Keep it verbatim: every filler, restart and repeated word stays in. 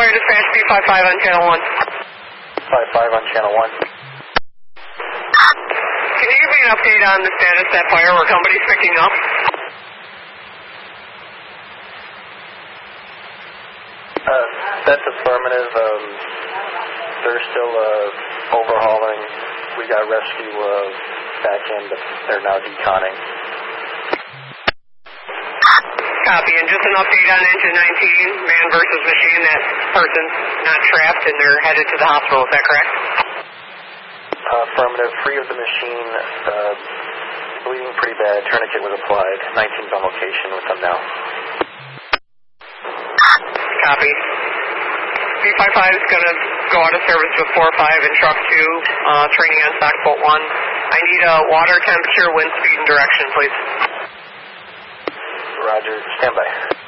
Fire Dispatch, P five five on channel one. five five on channel one. Can you give me an update on the status of that fire where company's picking up? Uh, that's affirmative. Um, they're still uh, overhauling. We got rescue uh, back in, but they're now deconning. Copy, and just an update on engine nineteen, man versus machine. That person's not trapped and they're headed to the hospital, is that correct? Uh, affirmative, free of the machine, uh, bleeding pretty bad, tourniquet was applied, nineteen's on location with them now. Copy. P five five is going to go out of service with four five and truck two, uh, training on stock boat one. I need a water temperature, wind speed, and direction, please. Roger, stand by.